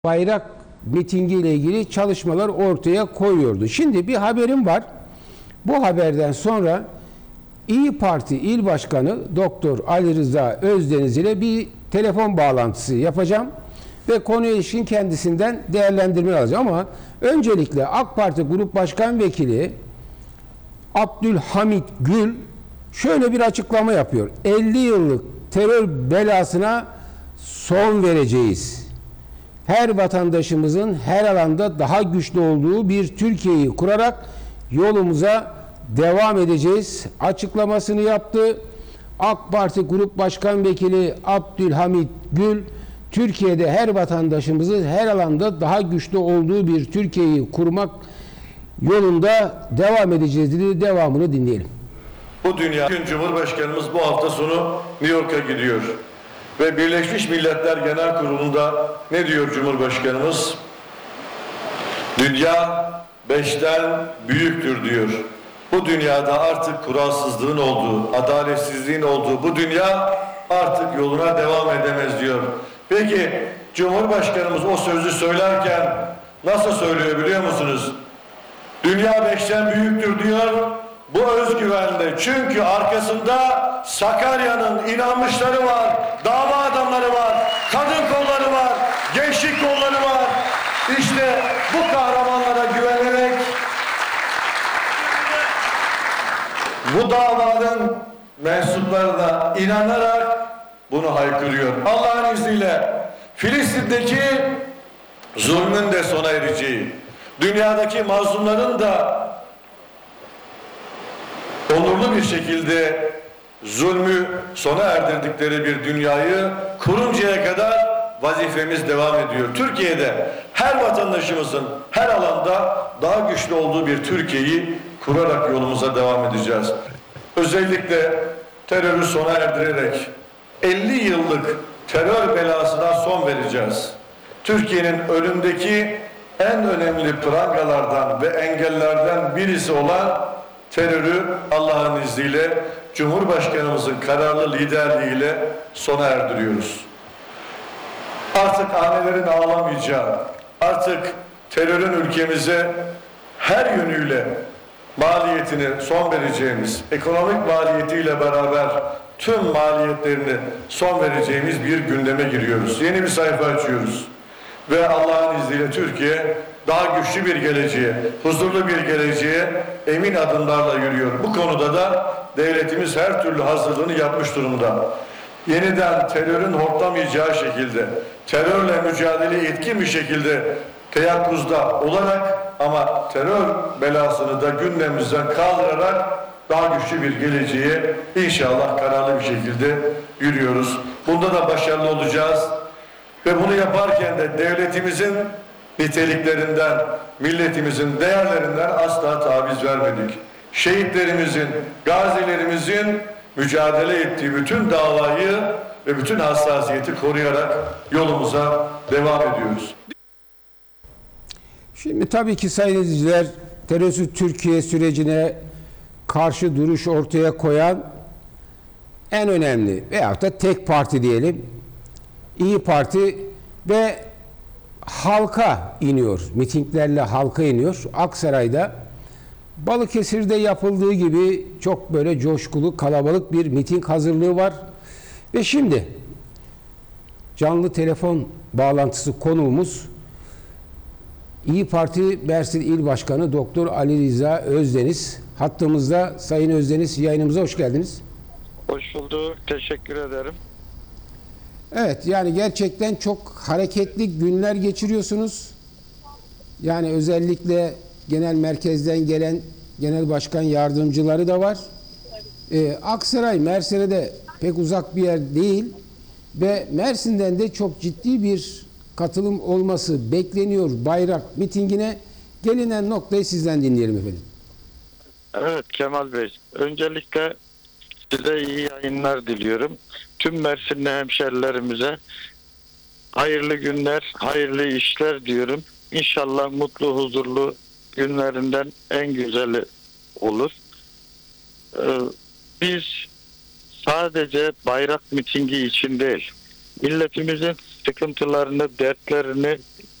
bayrak mitingiyle ilgili çalışmalar ortaya koyuyordu. Şimdi bir haberim var. Bu haberden sonra İyi Parti İl Başkanı Doktor Ali Rıza Özdeniz ile bir telefon bağlantısı yapacağım ve konuya ilişkin kendisinden değerlendirme alacağım. Ama öncelikle AK Parti Grup Başkan Vekili Abdülhamit Gül şöyle bir açıklama yapıyor. 50 yıllık terör belasına son vereceğiz. Her vatandaşımızın her alanda daha güçlü olduğu bir Türkiye'yi kurarak yolumuza devam edeceğiz açıklamasını yaptı. AK Parti Grup Başkan Vekili Abdülhamit Gül, Türkiye'de her vatandaşımızın her alanda daha güçlü olduğu bir Türkiye'yi kurmak yolunda devam edeceğiz dedi. Devamını dinleyelim. Bu dünya, Cumhurbaşkanımız bu hafta sonu New York'a gidiyor. Ve Birleşmiş Milletler Genel Kurulu'nda ne diyor Cumhurbaşkanımız? Dünya 5'ten büyüktür diyor. Bu dünyada artık kuralsızlığın olduğu, adaletsizliğin olduğu bu dünya artık yoluna devam edemez diyor. Peki Cumhurbaşkanımız o sözü söylerken nasıl söylüyor biliyor musunuz? Dünya 5'ten büyüktür diyor. Bu özgüvenle, çünkü arkasında Sakarya'nın inanmışları var, dava adamları var, kadın kolları var, gençlik kolları var. İşte bu kahramanlara güvenerek, bu davanın mensuplarına inanarak bunu haykırıyor. Allah'ın izniyle Filistin'deki zulmün de sona ereceği, dünyadaki mazlumların da onurlu bir şekilde zulmü sona erdirdikleri bir dünyayı kuruncaya kadar vazifemiz devam ediyor. Türkiye'de her vatandaşımızın her alanda daha güçlü olduğu bir Türkiye'yi kurarak yolumuza devam edeceğiz. Özellikle terörü sona erdirerek 50 yıllık terör belasına son vereceğiz. Türkiye'nin önündeki en önemli prangalardan ve engellerden birisi olan terörü Allah'ın izniyle Cumhurbaşkanımızın kararlı liderliğiyle sona erdiriyoruz. Artık annelerin ağlamayacağı, artık terörün ülkemize her yönüyle maliyetini son vereceğimiz, ekonomik maliyetiyle beraber tüm maliyetlerini son vereceğimiz bir gündeme giriyoruz. Yeni bir sayfa açıyoruz. Ve Allah'ın izniyle Türkiye daha güçlü bir geleceğe, huzurlu bir geleceğe emin adımlarla yürüyor. Bu konuda da devletimiz her türlü hazırlığını yapmış durumda. Yeniden terörün hortlamayacağı şekilde, terörle mücadele etkin bir şekilde teyakkuzda olarak ama terör belasını da gündemimizden kaldırarak daha güçlü bir geleceğe inşallah kararlı bir şekilde yürüyoruz. Bunda da başarılı olacağız. Ve bunu yaparken de devletimizin niteliklerinden, milletimizin değerlerinden asla taviz vermedik. Şehitlerimizin, gazilerimizin mücadele ettiği bütün davayı ve bütün hassasiyeti koruyarak yolumuza devam ediyoruz. Şimdi tabii ki sayın izleyiciler, terörsüz Türkiye sürecine karşı duruş ortaya koyan en önemli veyahut da tek parti diyelim, İyi Parti ve halka iniyor. Mitinglerle halka iniyor. Aksaray'da, Balıkesir'de yapıldığı gibi çok böyle coşkulu, kalabalık bir miting hazırlığı var. Ve şimdi canlı telefon bağlantısı konuğumuz İyi Parti Mersin İl Başkanı Doktor Ali Rıza Özdeniz. Hattımızda. Sayın Özdeniz, yayınımıza hoş geldiniz. Hoş bulduk. Teşekkür ederim. Evet, yani gerçekten çok hareketli günler geçiriyorsunuz. Yani özellikle genel merkezden gelen genel başkan yardımcıları da var. Aksaray, Mersin'e de pek uzak bir yer değil ve Mersin'den de çok ciddi bir katılım olması bekleniyor bayrak mitingine. Gelinen noktayı sizden dinleyelim efendim. Evet Kemal Bey, öncelikle size iyi yayınlar diliyorum. Tüm Mersinli hemşerilerimize hayırlı günler, hayırlı işler diyorum. İnşallah mutlu, huzurlu günlerinden en güzeli olur. Biz sadece bayrak mitingi için değil, milletimizin sıkıntılarını, dertlerini